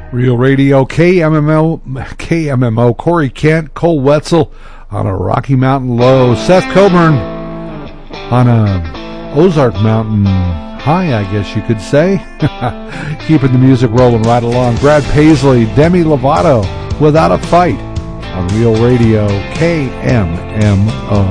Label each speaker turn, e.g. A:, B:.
A: Real Radio, KMMO, Corey Kent, Cole Wetzel on a Rocky Mountain low, Seth Coburn on a Ozark Mountain high, I guess you could say. Keeping the music rolling right along. Brad Paisley, Demi Lovato, Without a Fight on Real Radio, KMMO.